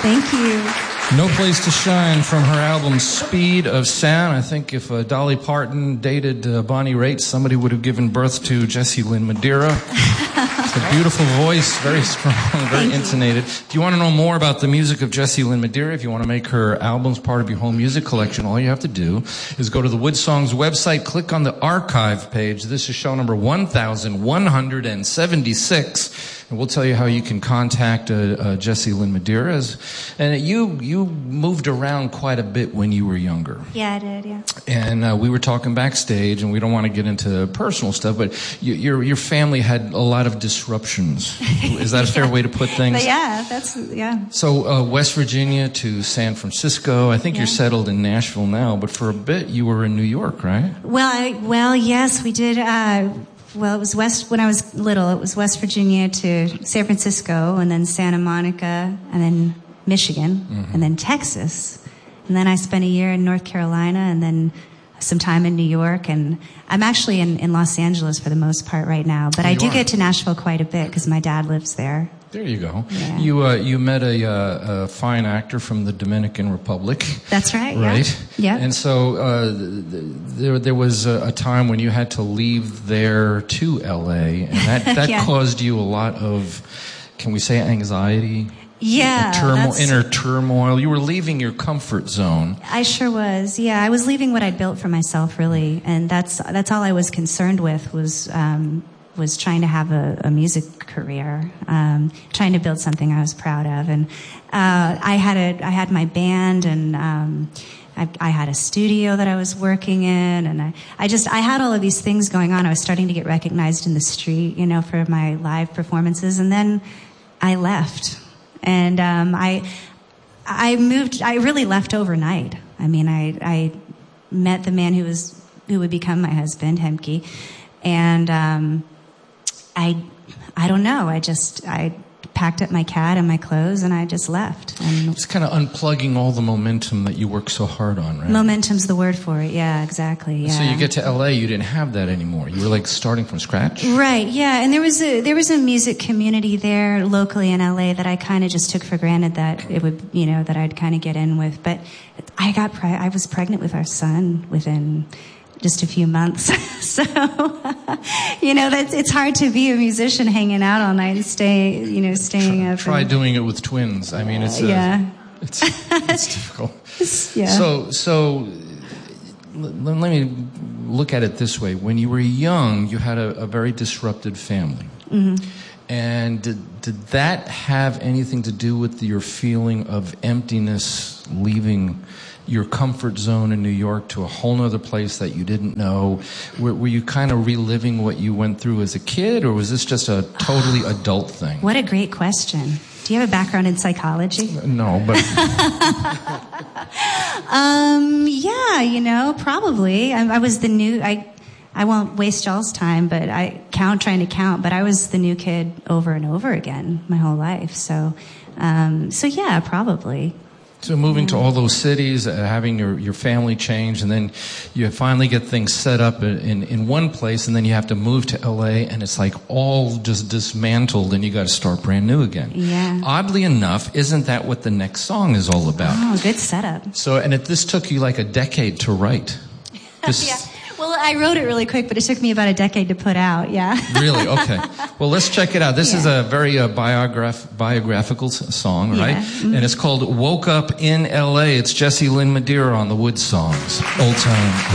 Thank you. No Place to Shine from her album Speed of Sound. I think if Dolly Parton dated Bonnie Raitt, somebody would have given birth to Jessie Lynn Madeira. It's a beautiful voice, very strong, very intonated. If you want to know more about the music of Jessie Lynn Madeira, if you want to make her albums part of your home music collection, all you have to do is go to the Wood Songs website, click on the archive page. This is show number 1176. And we'll tell you how you can contact Jessie Lynn Madeira. And you moved around quite a bit when you were younger. Yeah, I did, yeah. And we were talking backstage, and we don't want to get into personal stuff, but your family had a lot of disruptions. Is that a fair way to put things? Yeah. So West Virginia to San Francisco. I think you're settled in Nashville now, but for a bit you were in New York, right? Well, yes, we did. Well, it was when I was little, it was West Virginia to San Francisco, and then Santa Monica, and then Michigan, and then Texas. And then I spent a year in North Carolina, and then some time in New York. And I'm actually in Los Angeles for the most part right now. But I do get to Nashville quite a bit because my dad lives there. There you go. Yeah. You met a fine actor from the Dominican Republic. That's right. Right. Yeah. And so there was a time when you had to leave there to L.A. and that caused you a lot of, can we say, anxiety? Yeah. Inner turmoil. You were leaving your comfort zone. I sure was. Yeah, I was leaving what I'd built for myself, really, and that's all I was concerned with was trying to have a music career, trying to build something I was proud of. And I had my band, and I had a studio that I was working in, and I had all of these things going on. I was starting to get recognized in the street, for my live performances, and then I left. And I moved. I really left overnight. I mean, I met the man who would become my husband, Hemke, and I don't know. I packed up my cat and my clothes, and I just left. And it's kind of unplugging all the momentum that you work so hard on, right? Momentum's the word for it. Yeah, exactly. Yeah. So you get to LA, you didn't have that anymore. You were like starting from scratch. Right. Yeah, and there was a music community there locally in LA that I kind of just took for granted that it would, that I'd kind of get in with. But I was pregnant with our son within just a few months. So, it's hard to be a musician hanging out all night and staying up. Try doing it with twins. I mean, it's difficult. Yeah. So let me look at it this way. When you were young, you had a very disrupted family. Mm-hmm. And did that have anything to do with your feeling of emptiness leaving your comfort zone in New York to a whole nother place that you didn't know? Were you kind of reliving what you went through as a kid, or was this just a totally adult thing? What a great question. Do you have a background in psychology? No, but... probably. I was the new... I won't waste y'all's time, but trying to count, but I was the new kid over and over again my whole life. So yeah, probably. So moving to all those cities, having your family change, and then you finally get things set up in one place, and then you have to move to L.A., and it's like all just dismantled, and you got to start brand new again. Yeah. Oddly enough, isn't that what the next song is all about? Oh, good setup. So, and this took you like a decade to write. Yeah. Well, I wrote it really quick, but it took me about a decade to put out, yeah. Really? Okay. Well, let's check it out. This is a very biographical song, right? Mm-hmm. And it's called Woke Up in L.A. It's Jessie Lynn Madeira on the Wood Songs. Old Time